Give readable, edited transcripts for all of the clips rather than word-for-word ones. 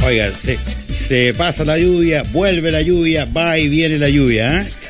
Oiga, se pasa la lluvia, vuelve la lluvia, va y viene la lluvia, ¿eh?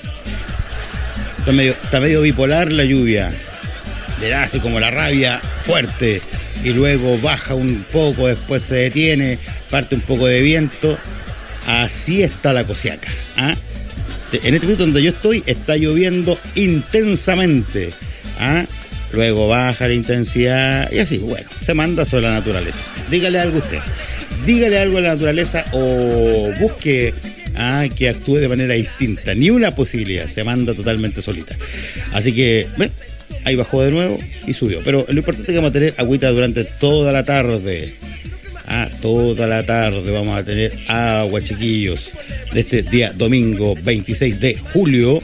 Está medio bipolar la lluvia. Le da así como la rabia fuerte y luego baja un poco, después se detiene, parte un poco de viento. Así está la Cosiaca, ¿ah? En este minuto donde yo estoy está lloviendo intensamente, ¿ah? Luego baja la intensidad y así, bueno, se manda sobre la naturaleza. Dígale algo usted, dígale algo a la naturaleza o busque que actúe de manera distinta. Ni una posibilidad, se manda totalmente solita. Así que, ahí bajó de nuevo y subió. Pero lo importante es que vamos a tener agüita durante toda la tarde. Toda la tarde vamos a tener agua, chiquillos, de este día domingo 26 de julio.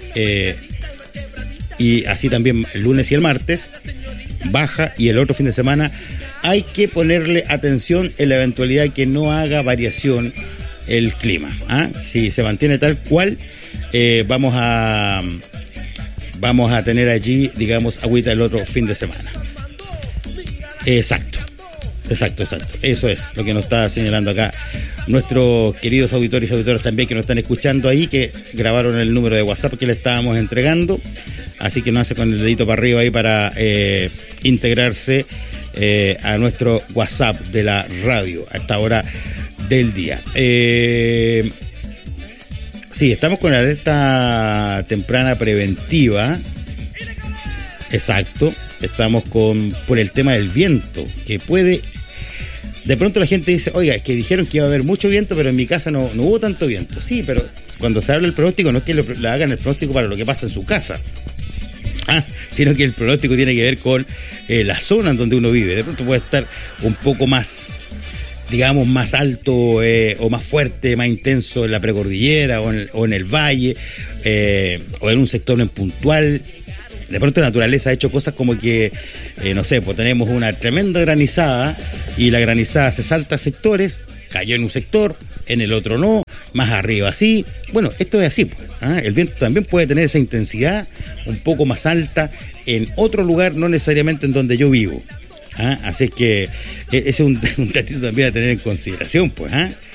Y así también el lunes y el martes baja, y el otro fin de semana hay que ponerle atención en la eventualidad que no haga variación el clima. Si se mantiene tal cual, vamos a tener allí, digamos, agüita el otro fin de semana. Exacto. Eso es lo que nos está señalando acá nuestros queridos auditores y auditoras también que nos están escuchando ahí, que grabaron el número de WhatsApp que le estábamos entregando. Así que no hace con el dedito para arriba ahí para integrarse a nuestro WhatsApp de la radio a esta hora del día. Sí, estamos con la alerta temprana preventiva. Exacto. Estamos por el tema del viento, que puede... De pronto la gente dice, oiga, es que dijeron que iba a haber mucho viento, pero en mi casa no hubo tanto viento. Sí, pero cuando se habla del pronóstico no es que le hagan el pronóstico para lo que pasa en su casa, sino que el pronóstico tiene que ver con la zona en donde uno vive. De pronto puede estar un poco más, digamos, más alto o más fuerte, más intenso en la precordillera o en el valle o en un sector en puntual. De pronto la naturaleza ha hecho cosas como que, no sé, pues tenemos una tremenda granizada y la granizada se salta a sectores, cayó en un sector, en el otro no, más arriba así. Bueno, esto es así, pues, El viento también puede tener esa intensidad un poco más alta en otro lugar, no necesariamente en donde yo vivo. Así que ese es un datito también a tener en consideración, pues.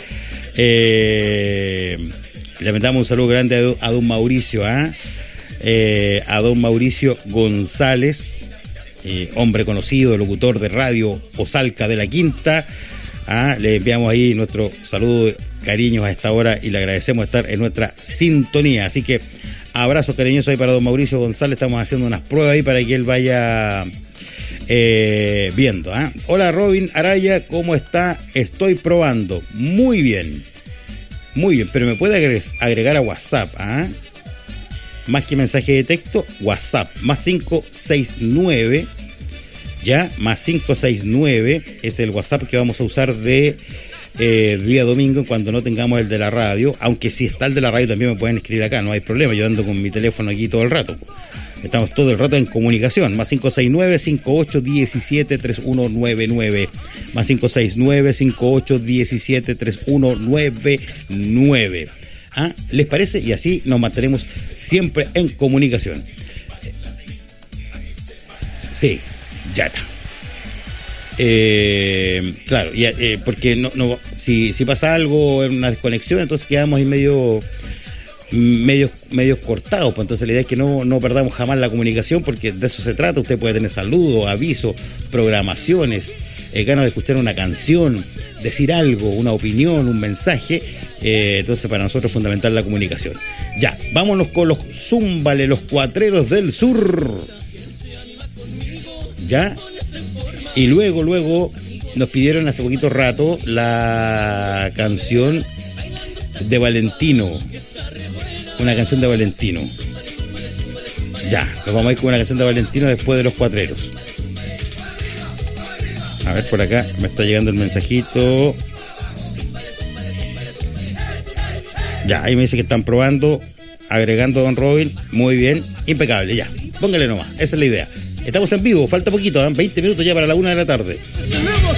Le mandamos un saludo grande a don Mauricio, a don Mauricio González, hombre conocido, locutor de radio Osalca de la Quinta. Le enviamos ahí nuestro saludo, cariños a esta hora y le agradecemos estar en nuestra sintonía. Así que abrazos cariñosos ahí para don Mauricio González. Estamos haciendo unas pruebas ahí para que él vaya viendo. Hola Robin Araya, ¿cómo está? Estoy probando. Muy bien, pero me puede agregar a WhatsApp, más que mensaje de texto, WhatsApp, más 569, más 569, es el WhatsApp que vamos a usar de día domingo cuando no tengamos el de la radio, aunque si está el de la radio también me pueden escribir acá, no hay problema, yo ando con mi teléfono aquí todo el rato, estamos todo el rato en comunicación, más 569-5817-3199, más 569-5817-3199. ¿Les parece? Y así nos mantenemos siempre en comunicación. Sí, ya está. Claro, porque no si pasa algo en una desconexión, entonces quedamos ahí medios cortados, pues entonces la idea es que no perdamos jamás la comunicación, porque de eso se trata. Usted puede tener saludos, avisos, programaciones, ganas de escuchar una canción, decir algo, una opinión, un mensaje. Entonces para nosotros es fundamental la comunicación. Ya, vámonos con los zúmbale, los cuatreros del sur. Ya. Y luego nos pidieron hace poquito rato la canción de Valentino. Una canción de Valentino. Ya, nos vamos a ir con una canción de Valentino después de los cuatreros. A ver, por acá me está llegando el mensajito. Ya, ahí me dice que están probando, agregando a don Robin. Muy bien, impecable, ya. Póngale nomás, esa es la idea. Estamos en vivo, falta poquito, 20 minutos ya para la 1 de la tarde.